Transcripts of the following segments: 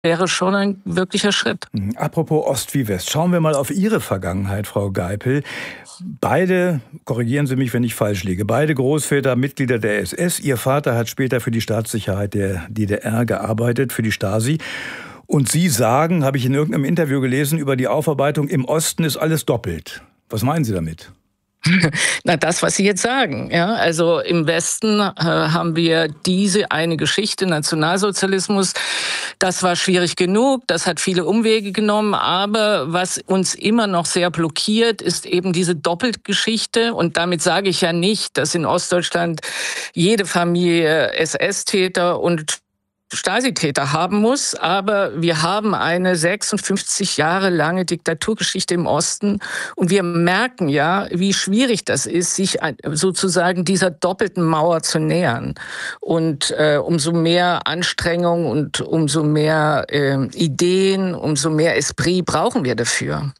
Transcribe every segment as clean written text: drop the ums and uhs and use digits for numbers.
wäre schon ein wirklicher Schritt. Apropos Ost wie West, schauen wir mal auf Ihre Vergangenheit, Frau Geipel. Beide, korrigieren Sie mich, wenn ich falsch liege, beide Großväter Mitglieder der SS. Ihr Vater hat später für die Staatssicherheit der DDR gearbeitet, für die Stasi. Und Sie sagen, habe ich in irgendeinem Interview gelesen, über die Aufarbeitung, im Osten ist alles doppelt. Was meinen Sie damit? Na, das, was Sie jetzt sagen. Ja, also im Westen haben wir diese eine Geschichte, Nationalsozialismus. Das war schwierig genug, das hat viele Umwege genommen. Aber was uns immer noch sehr blockiert, ist eben diese Doppelgeschichte. Und damit sage ich ja nicht, dass in Ostdeutschland jede Familie SS-Täter und Stasi-Täter haben muss, aber wir haben eine 56 Jahre lange Diktaturgeschichte im Osten und wir merken ja, wie schwierig das ist, sich sozusagen dieser doppelten Mauer zu nähern. Und umso mehr Anstrengung und umso mehr Ideen, umso mehr Esprit brauchen wir dafür.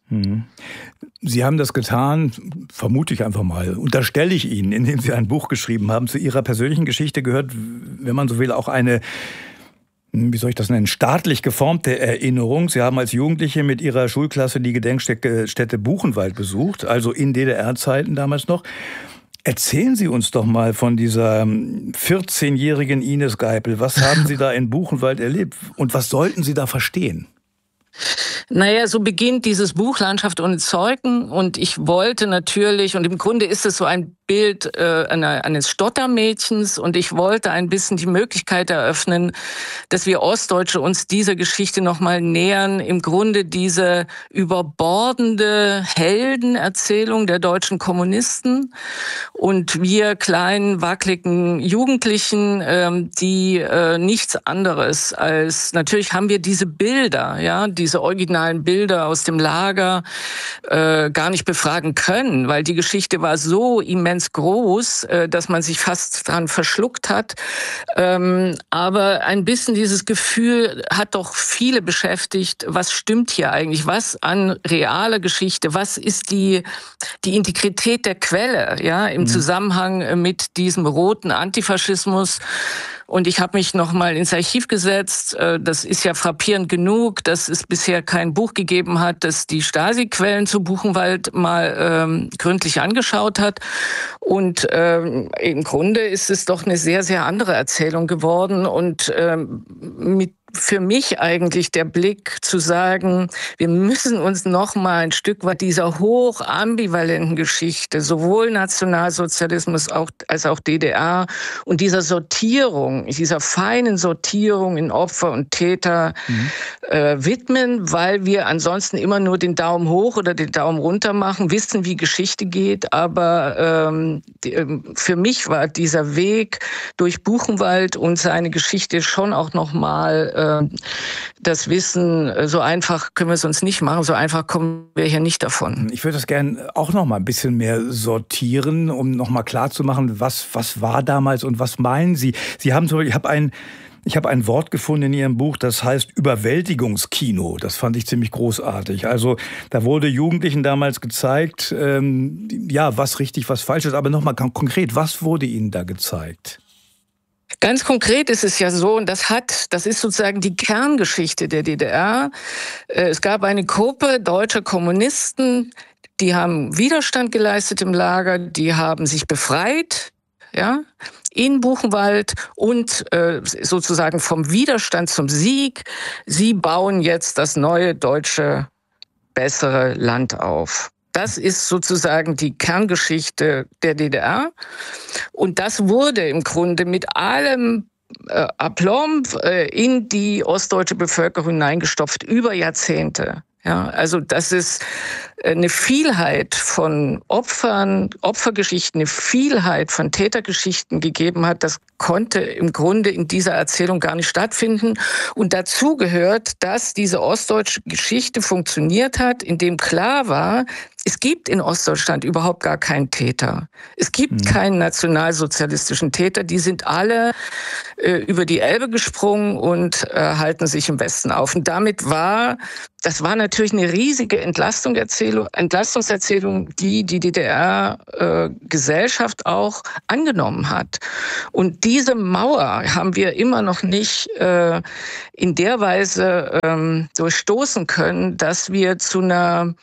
Sie haben das getan, vermute ich einfach mal, unterstelle ich Ihnen, indem Sie ein Buch geschrieben haben. Zu Ihrer persönlichen Geschichte gehört, wenn man so will, auch eine, wie soll ich das nennen, staatlich geformte Erinnerung. Sie haben als Jugendliche mit Ihrer Schulklasse die Gedenkstätte Buchenwald besucht, also in DDR-Zeiten damals noch. Erzählen Sie uns doch mal von dieser 14-jährigen Ines Geipel. Was haben Sie da in Buchenwald erlebt und was sollten Sie da verstehen? Naja, so beginnt dieses Buch Landschaft ohne Zeugen und ich wollte natürlich, und im Grunde ist es so ein Bild eines Stottermädchens und ich wollte ein bisschen die Möglichkeit eröffnen, dass wir Ostdeutsche uns dieser Geschichte nochmal nähern. Im Grunde diese überbordende Heldenerzählung der deutschen Kommunisten und wir kleinen, wackeligen Jugendlichen, die nichts anderes als, natürlich haben wir diese Bilder, ja, diese originalen Bilder aus dem Lager gar nicht befragen können, weil die Geschichte war so immens groß, dass man sich fast dran verschluckt hat. Aber ein bisschen dieses Gefühl hat doch viele beschäftigt, was stimmt hier eigentlich, was an realer Geschichte, was ist die Integrität der Quelle, ja, im Zusammenhang mit diesem roten Antifaschismus. Und ich habe mich nochmal ins Archiv gesetzt. Das ist ja frappierend genug, dass es bisher kein Buch gegeben hat, das die Stasi-Quellen zu Buchenwald mal gründlich angeschaut hat. Und im Grunde ist es doch eine sehr, sehr andere Erzählung geworden. Und für mich eigentlich der Blick zu sagen, wir müssen uns noch mal ein Stück weit dieser hoch ambivalenten Geschichte, sowohl Nationalsozialismus als auch DDR und dieser Sortierung, dieser feinen Sortierung in Opfer und Täter widmen, weil wir ansonsten immer nur den Daumen hoch oder den Daumen runter machen, wissen, wie Geschichte geht. Aber für mich war dieser Weg durch Buchenwald und seine Geschichte schon auch noch mal das Wissen, so einfach können wir es uns nicht machen, so einfach kommen wir hier nicht davon. Ich würde das gerne auch noch mal ein bisschen mehr sortieren, um noch mal klarzumachen, was war damals und was meinen Sie? Sie haben ich habe ein Wort gefunden in Ihrem Buch, das heißt Überwältigungskino. Das fand ich ziemlich großartig. Also da wurde Jugendlichen damals gezeigt, ja, was richtig, was falsch ist. Aber noch mal konkret, was wurde Ihnen da gezeigt? Ganz konkret ist es ja so, und das ist sozusagen die Kerngeschichte der DDR. Es gab eine Gruppe deutscher Kommunisten, die haben Widerstand geleistet im Lager, die haben sich befreit, ja, in Buchenwald und sozusagen vom Widerstand zum Sieg. Sie bauen jetzt das neue deutsche, bessere Land auf. Das ist sozusagen die Kerngeschichte der DDR. Und das wurde im Grunde mit allem Aplomb in die ostdeutsche Bevölkerung hineingestopft über Jahrzehnte. Ja, also das ist eine Vielheit von Opfern, Opfergeschichten, eine Vielheit von Tätergeschichten gegeben hat. Das konnte im Grunde in dieser Erzählung gar nicht stattfinden. Und dazu gehört, dass diese ostdeutsche Geschichte funktioniert hat, indem klar war, Es gibt in Ostdeutschland überhaupt gar keinen Täter. Es gibt keinen nationalsozialistischen Täter. Die sind alle über die Elbe gesprungen und halten sich im Westen auf. Und das war natürlich eine riesige Entlastungserzählung, die DDR-Gesellschaft auch angenommen hat. Und diese Mauer haben wir immer noch nicht in der Weise durchstoßen können, dass wir zu einer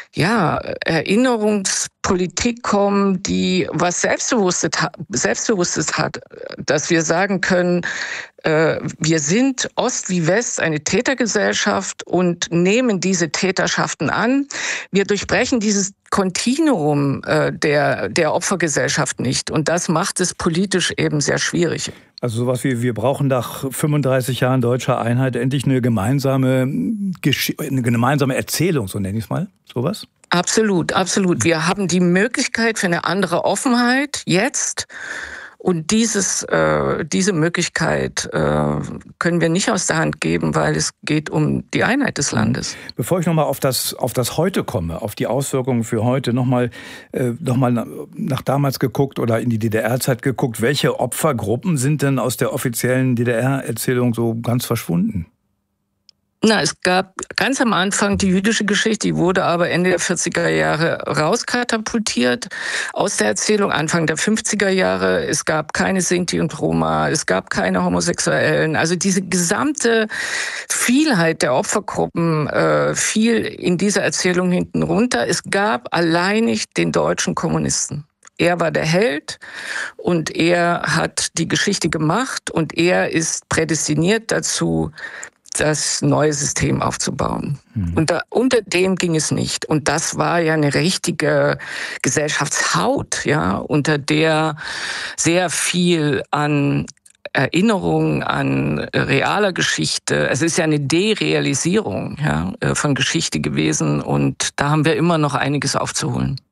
Erinnerungspolitik kommen, die was Selbstbewusstes hat, dass wir sagen können, wir sind Ost wie West eine Tätergesellschaft und nehmen diese Täterschaften an. Wir durchbrechen dieses Kontinuum der Opfergesellschaft nicht. Und das macht es politisch eben sehr schwierig. Also sowas wie, wir brauchen nach 35 Jahren deutscher Einheit endlich eine gemeinsame Erzählung, so nenne ich es mal, sowas? Absolut, absolut. Wir haben die Möglichkeit für eine andere Offenheit jetzt. Und diese Möglichkeit können wir nicht aus der Hand geben, weil es geht um die Einheit des Landes. Bevor ich nochmal auf das Heute komme, auf die Auswirkungen für heute, nochmal nach damals geguckt oder in die DDR-Zeit geguckt, welche Opfergruppen sind denn aus der offiziellen DDR-Erzählung so ganz verschwunden? Es gab ganz am Anfang die jüdische Geschichte, die wurde aber Ende der 40er Jahre rauskatapultiert aus der Erzählung, Anfang der 50er Jahre. Es gab keine Sinti und Roma, es gab keine Homosexuellen. Also diese gesamte Vielheit der Opfergruppen fiel in dieser Erzählung hinten runter. Es gab alleinig den deutschen Kommunisten. Er war der Held und er hat die Geschichte gemacht und er ist prädestiniert dazu, das neue System aufzubauen. Unter dem ging es nicht. Und das war ja eine richtige Gesellschaftshaut, unter der sehr viel an Erinnerung an realer Geschichte. Es ist ja eine Derealisierung von Geschichte gewesen und da haben wir immer noch einiges aufzuholen.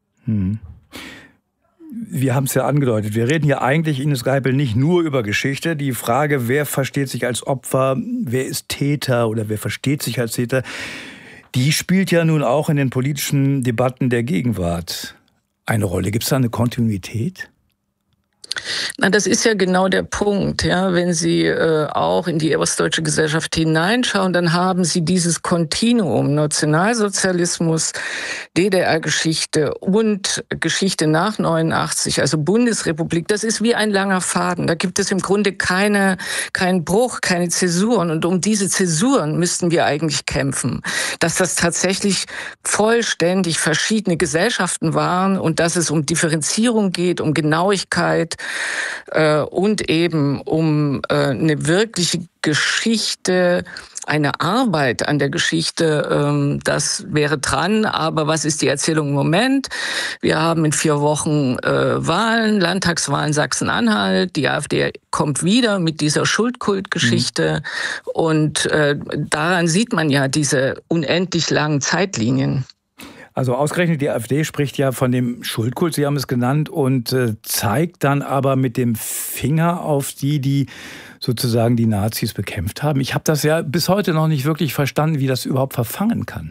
Wir haben es ja angedeutet, wir reden hier eigentlich, Ines Geipel, nicht nur über Geschichte. Die Frage, wer versteht sich als Opfer, wer ist Täter oder wer versteht sich als Täter, die spielt ja nun auch in den politischen Debatten der Gegenwart eine Rolle. Gibt es da eine Kontinuität? Das ist ja genau der Punkt. Wenn Sie auch in die ostdeutsche Gesellschaft hineinschauen, dann haben Sie dieses Kontinuum Nationalsozialismus, DDR-Geschichte und Geschichte nach 89, also Bundesrepublik. Das ist wie ein langer Faden. Da gibt es im Grunde keinen Bruch, keine Zäsuren. Und um diese Zäsuren müssten wir eigentlich kämpfen. Dass das tatsächlich vollständig verschiedene Gesellschaften waren und dass es um Differenzierung geht, um Genauigkeit, und eben um eine wirkliche Geschichte, eine Arbeit an der Geschichte, das wäre dran. Aber was ist die Erzählung im Moment? Wir haben in 4 Wochen Wahlen, Landtagswahlen Sachsen-Anhalt. Die AfD kommt wieder mit dieser Schuldkultgeschichte. Und daran sieht man ja diese unendlich langen Zeitlinien. Also ausgerechnet die AfD spricht ja von dem Schuldkult, Sie haben es genannt, und zeigt dann aber mit dem Finger auf die sozusagen die Nazis bekämpft haben. Ich habe das ja bis heute noch nicht wirklich verstanden, wie das überhaupt verfangen kann.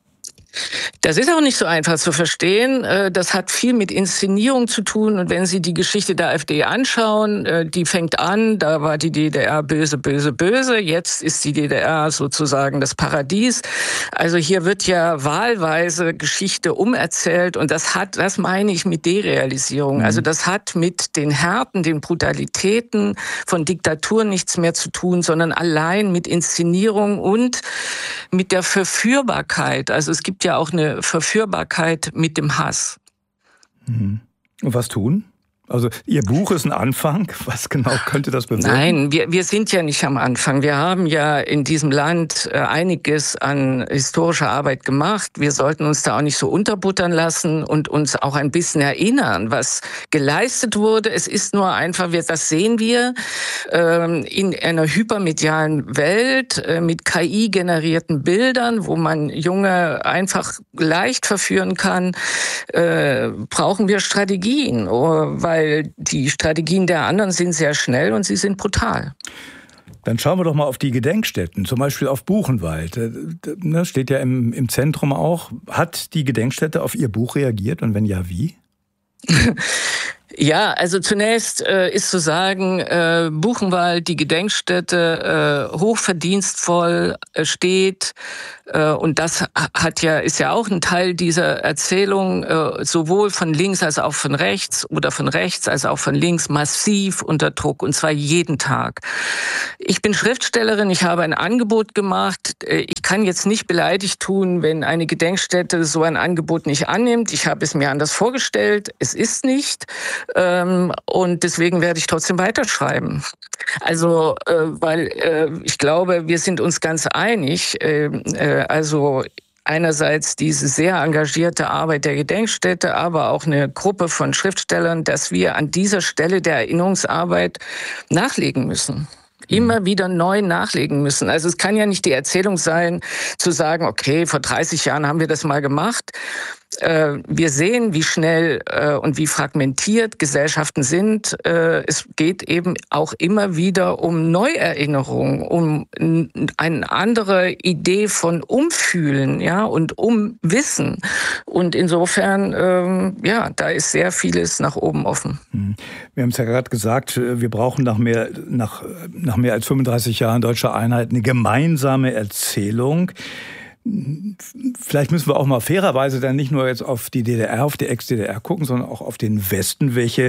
Das ist auch nicht so einfach zu verstehen. Das hat viel mit Inszenierung zu tun. Und wenn Sie die Geschichte der AfD anschauen, die fängt an, da war die DDR böse, böse, böse. Jetzt ist die DDR sozusagen das Paradies. Also hier wird ja wahlweise Geschichte umerzählt. Und das meine ich mit Derealisierung. Also das hat mit den Härten, den Brutalitäten von Diktatur nichts mehr zu tun, sondern allein mit Inszenierung und mit der Verführbarkeit. Also es gibt ja auch eine Verführbarkeit mit dem Hass. Und was tun? Also Ihr Buch ist ein Anfang. Was genau könnte das bewirken? Nein, wir sind ja nicht am Anfang. Wir haben ja in diesem Land einiges an historischer Arbeit gemacht. Wir sollten uns da auch nicht so unterbuttern lassen und uns auch ein bisschen erinnern, was geleistet wurde. Es ist nur einfach, das sehen wir in einer hypermedialen Welt mit KI-generierten Bildern, wo man Junge einfach leicht verführen kann, brauchen wir Strategien, weil die Strategien der anderen sind sehr schnell und sie sind brutal. Dann schauen wir doch mal auf die Gedenkstätten, zum Beispiel auf Buchenwald. Das steht ja im Zentrum auch. Hat die Gedenkstätte auf Ihr Buch reagiert und wenn ja, wie? Ja, also zunächst ist zu sagen, Buchenwald, die Gedenkstätte, hochverdienstvoll steht. Und das ist ja auch ein Teil dieser Erzählung, sowohl von links als auch von rechts oder von rechts als auch von links massiv unter Druck, und zwar jeden Tag. Ich bin Schriftstellerin, ich habe ein Angebot gemacht. Ich kann jetzt nicht beleidigt tun, wenn eine Gedenkstätte so ein Angebot nicht annimmt. Ich habe es mir anders vorgestellt. Es ist nicht. Und deswegen werde ich trotzdem weiterschreiben. Also, weil ich glaube, wir sind uns ganz einig. Also einerseits diese sehr engagierte Arbeit der Gedenkstätte, aber auch eine Gruppe von Schriftstellern, dass wir an dieser Stelle der Erinnerungsarbeit nachlegen müssen. Immer wieder neu nachlegen müssen. Also es kann ja nicht die Erzählung sein, zu sagen, okay, vor 30 Jahren haben wir das mal gemacht. Wir sehen, wie schnell und wie fragmentiert Gesellschaften sind. Es geht eben auch immer wieder um Neuerinnerung, um eine andere Idee von Umfühlen, ja, und Umwissen. Und insofern, da ist sehr vieles nach oben offen. Wir haben es ja gerade gesagt, wir brauchen nach mehr als 35 Jahren deutscher Einheit eine gemeinsame Erzählung. Vielleicht müssen wir auch mal fairerweise dann nicht nur jetzt auf die DDR, auf die Ex-DDR gucken, sondern auch auf den Westen. Welche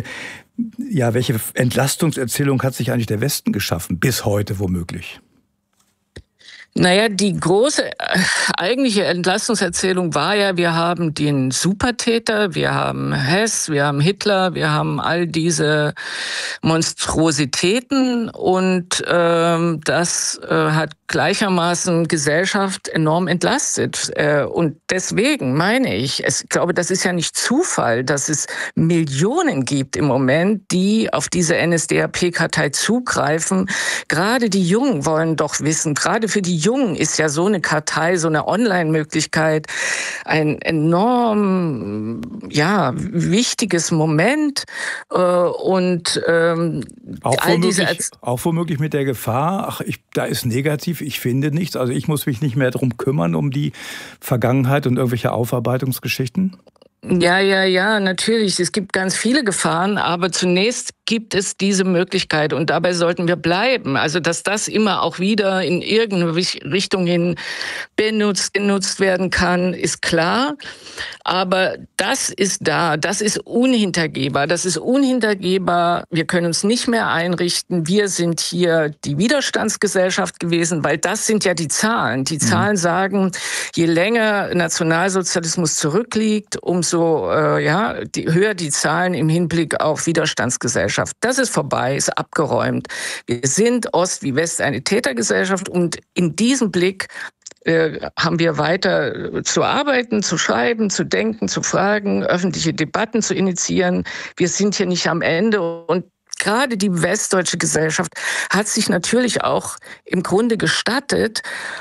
Entlastungserzählung hat sich eigentlich der Westen geschaffen, bis heute womöglich? Naja, die große eigentliche Entlastungserzählung war ja, wir haben den Supertäter, wir haben Hess, wir haben Hitler, wir haben all diese Monstrositäten, und das hat gleichermaßen Gesellschaft enorm entlastet. Und deswegen meine ich glaube, das ist ja nicht Zufall, dass es Millionen gibt im Moment, die auf diese NSDAP-Kartei zugreifen. Gerade die Jungen wollen doch wissen, gerade für die Jungen ist ja so eine Kartei, so eine Online-Möglichkeit ein enorm, wichtiges Moment. Und auch womöglich mit der Gefahr, da ist negativ, ich finde nichts, also ich muss mich nicht mehr darum kümmern, um die Vergangenheit und irgendwelche Aufarbeitungsgeschichten? Ja, natürlich. Es gibt ganz viele Gefahren, aber zunächst gibt es diese Möglichkeit, und dabei sollten wir bleiben. Also, dass das immer auch wieder in irgendeine Richtung hin genutzt werden kann, ist klar. Aber das ist da, das ist unhintergehbar. Wir können uns nicht mehr einrichten. Wir sind hier die Widerstandsgesellschaft gewesen, weil das sind ja die Zahlen. Die Zahlen sagen, je länger Nationalsozialismus zurückliegt, umso höher die Zahlen im Hinblick auf Widerstandsgesellschaft. Das ist vorbei, ist abgeräumt. Wir sind Ost wie West eine Tätergesellschaft, und in diesem Blick haben wir weiter zu arbeiten, zu schreiben, zu denken, zu fragen, öffentliche Debatten zu initiieren. Wir sind hier nicht am Ende, und gerade die westdeutsche Gesellschaft hat sich natürlich auch im Grunde gestattet,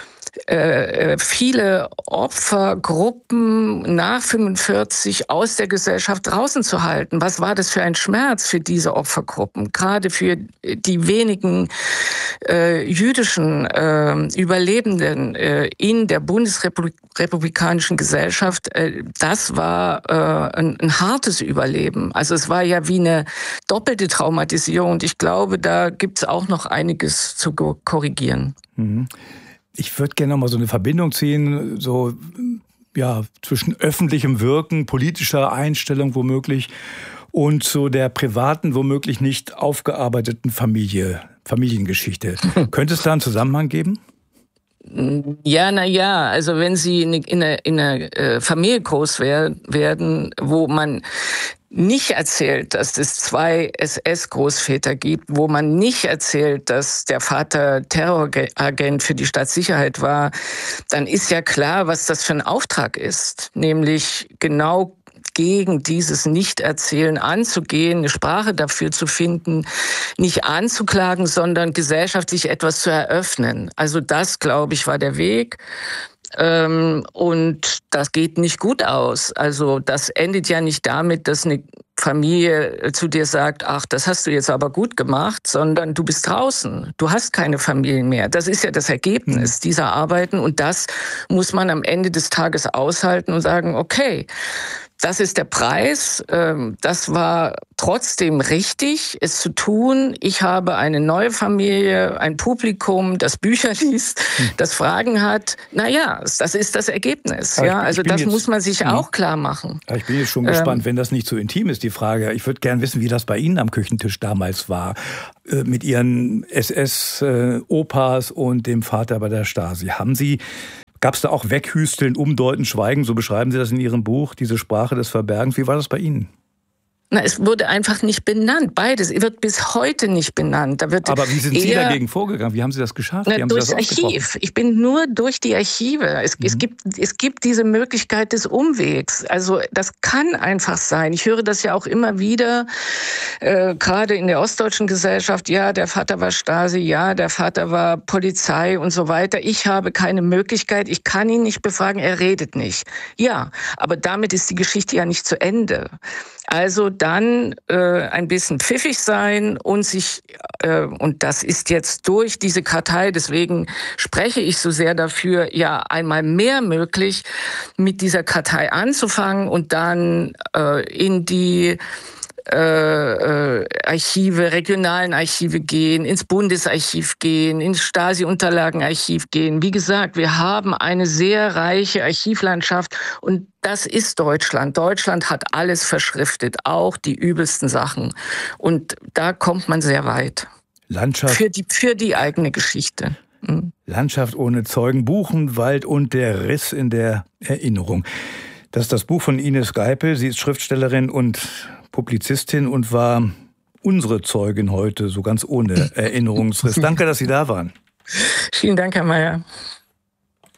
viele Opfergruppen nach 45 aus der Gesellschaft draußen zu halten. Was war das für ein Schmerz für diese Opfergruppen? Gerade für die wenigen jüdischen Überlebenden in der bundesrepublikanischen Gesellschaft. Das war ein hartes Überleben. Also es war ja wie eine doppelte Traumatisierung, und ich glaube, da gibt es auch noch einiges zu korrigieren. Mhm. Ich würde gerne noch mal so eine Verbindung ziehen, zwischen öffentlichem Wirken, politischer Einstellung womöglich, und so der privaten, womöglich nicht aufgearbeiteten Familiengeschichte. Könnte es da einen Zusammenhang geben? Ja, also wenn Sie in einer Familie groß werden, wo man nicht erzählt, dass es 2 SS-Großväter gibt, wo man nicht erzählt, dass der Vater Terroragent für die Staatssicherheit war, dann ist ja klar, was das für ein Auftrag ist. Nämlich genau gegen dieses Nicht-Erzählen anzugehen, eine Sprache dafür zu finden, nicht anzuklagen, sondern gesellschaftlich etwas zu eröffnen. Also das, glaube ich, war der Weg. Und das geht nicht gut aus. Also das endet ja nicht damit, dass eine Familie zu dir sagt, ach, das hast du jetzt aber gut gemacht, sondern du bist draußen. Du hast keine Familie mehr. Das ist ja das Ergebnis dieser Arbeiten. Und das muss man am Ende des Tages aushalten und sagen, okay, das ist der Preis. Das war trotzdem richtig, es zu tun. Ich habe eine neue Familie, ein Publikum, das Bücher liest, das Fragen hat. Naja, das ist das Ergebnis. Ja, also das muss man sich auch klar machen. Ich bin jetzt schon gespannt, wenn das nicht so intim ist, die Frage. Ich würde gern wissen, wie das bei Ihnen am Küchentisch damals war. Mit Ihren SS-Opas und dem Vater bei der Stasi. Gab es da auch Weghüsteln, Umdeuten, Schweigen? So beschreiben Sie das in Ihrem Buch, diese Sprache des Verbergens. Wie war das bei Ihnen? Na, es wurde einfach nicht benannt. Beides wird bis heute nicht benannt. Aber wie sind Sie dagegen vorgegangen? Wie haben Sie das geschafft? Wie haben durchs Sie das Archiv. Ich bin nur durch die Archive. Es gibt diese Möglichkeit des Umwegs. Also das kann einfach sein. Ich höre das ja auch immer wieder, gerade in der ostdeutschen Gesellschaft. Ja, der Vater war Stasi, ja, der Vater war Polizei und so weiter. Ich habe keine Möglichkeit. Ich kann ihn nicht befragen. Er redet nicht. Ja, aber damit ist die Geschichte ja nicht zu Ende. Also dann ein bisschen pfiffig sein und und das ist jetzt durch diese Kartei, deswegen spreche ich so sehr dafür, ja einmal mehr möglich, mit dieser Kartei anzufangen und dann in die Archive, regionalen Archive gehen, ins Bundesarchiv gehen, ins Stasi-Unterlagenarchiv gehen. Wie gesagt, wir haben eine sehr reiche Archivlandschaft und das ist Deutschland. Deutschland hat alles verschriftet, auch die übelsten Sachen. Und da kommt man sehr weit. Landschaft. Für die eigene Geschichte. Landschaft ohne Zeugen, Buchenwald und der Riss in der Erinnerung. Das ist das Buch von Ines Geipel. Sie ist Schriftstellerin und Publizistin und war unsere Zeugin heute, so ganz ohne Erinnerungsriss. Danke, dass Sie da waren. Vielen Dank, Herr Mayer.